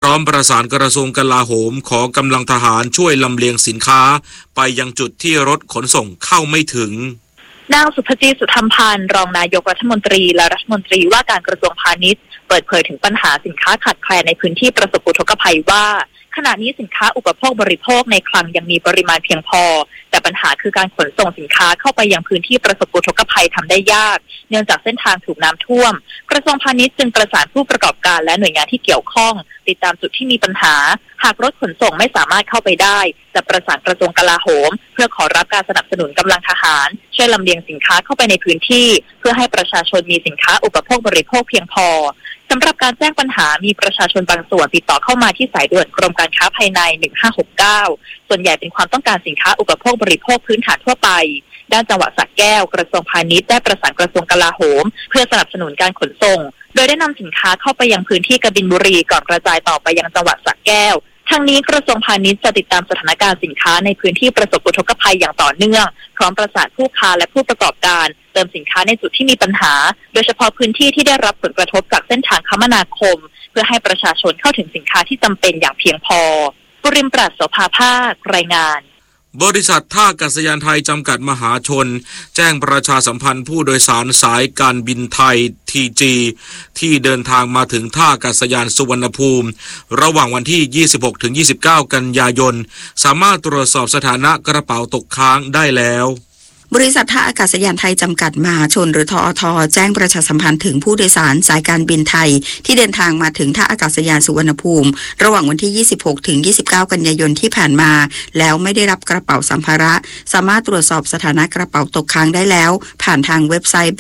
ร้อมประสานกระทรวงกลาโหมขอกำลังทหารช่วยลำเลียงสินค้าไปยังจุดที่รถขนส่งเข้าไม่ถึงนางสุภจีสุธรรมพันธ์รองนายกรัฐมนตรีและรัฐมนตรีว่าการกระทรวงพาณิชย์เปิดเผยถึงปัญหาสินค้าขาดแคลนในพื้นที่ประสบอุทกภัยว่าขณะนี้สินค้าอุปโภคบริโภคในคลังยังมีปริมาณเพียงพอแต่ปัญหาคือการขนส่งสินค้าเข้าไปยังพื้นที่ประสบอุทกภัยทำได้ยากเนื่องจากเส้นทางถูกน้ำท่วมกระทรวงพาณิชย์จึงประสานผู้ประกอบการและหน่วยงานที่เกี่ยวข้องติดตามจุดที่มีปัญหาหากรถขนส่งไม่สามารถเข้าไปได้จะประสานกระทรวงกลาโหมเพื่อขอรับการสนับสนุนกำลังทหารช่วยลำเลียงสินค้าเข้าไปในพื้นที่เพื่อให้ประชาชนมีสินค้าอุปโภคบริโภคเพียงพอสำหรับการแจ้งปัญหามีประชาชนบางส่วนติดต่อเข้ามาที่สายด่วนกรมการค้าภายใน1569ส่วนใหญ่เป็นความต้องการสินค้าอุปโภคบริโภคพื้นฐานทั่วไปด้านจังหวัดสระแก้วกระทรวงพาณิชย์ได้ประสานกระทรวงกลาโหมเพื่อสนับสนุนการขนส่งโดยได้นำสินค้าเข้าไปยังพื้นที่กบินบุรีก่อนกระจายต่อไปยังจังหวัดสระแก้วทางนี้กระทรวงพาณิชย์จะติดตามสถานการณ์สินค้าในพื้นที่ประสบอุทกภัยอย่างต่อเนื่องพร้อมประสานผู้ค้าและผู้ประกอบการเติมสินค้าในจุดที่มีปัญหาโดยเฉพาะพื้นที่ที่ได้รับผลกระทบจากเส้นทางคมนาคมเพื่อให้ประชาชนเข้าถึงสินค้าที่จำเป็นอย่างเพียงพอปุริมปราศโสภาภาครายงานบริษัทท่าอากาศยานไทยจำกัดมหาชนแจ้งประชาสัมพันธ์ผู้โดยสารสายการบินไทย TG ที่เดินทางมาถึงท่าอากาศยานสุวรรณภูมิระหว่างวันที่ 26-29 กันยายนสามารถตรวจสอบสถานะกระเป๋าตกค้างได้แล้วบริษัทท่าอากาศยานไทยจำกัดมหาชนหรือทอทแจ้งประชาสัมพันธ์ถึงผู้โดยสารสายการบินไทยที่เดินทางมาถึงท่าอากาศยานสุวรรณภูมิระหว่างวันที่ 26-29 กันยายนที่ผ่านมาแล้วไม่ได้รับกระเป๋าสัมภาระสามารถตรวจสอบสถานะกระเป๋าตกค้างได้แล้วผ่านทางเว็บไซต์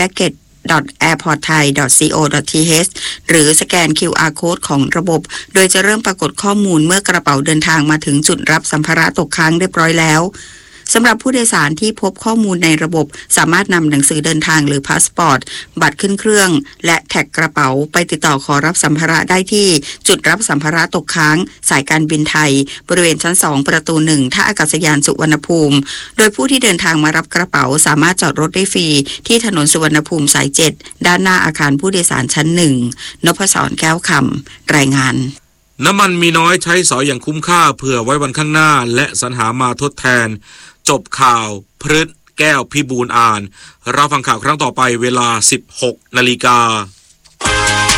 baggage.airportthai.co.th หรือสแกน QR Code ของระบบโดยจะเริ่มปรากฏข้อมูลเมื่อกระเป๋าเดินทางมาถึงจุดรับสัมภาระตกค้างเรียบร้อยแล้วสำหรับผู้โดยสารที่พบข้อมูลในระบบสามารถนำหนังสือเดินทางหรือพาสปอร์ตบัตรขึ้นเครื่องและแท็กกระเป๋าไปติดต่อขอรับสัมภาระได้ที่จุดรับสัมภาระตกค้างสายการบินไทยบริเวณชั้น2ประตู1ท่าอากาศยานสุวรรณภูมิโดยผู้ที่เดินทางมารับกระเป๋าสามารถจอดรถได้ฟรีที่ถนนสุวรรณภูมิสาย7ด้านหน้าอาคารผู้โดยสารชั้น1นพศรแก้วคำรายงานน้ำมันมีน้อยใช้สอยอย่างคุ้มค่าเผื่อไว้วันข้างหน้าและสรรหามาทดแทนจบข่าวพฤษแก้วพิบูลอ่านรับฟังข่าวครั้งต่อไปเวลา 16 นาฬิกา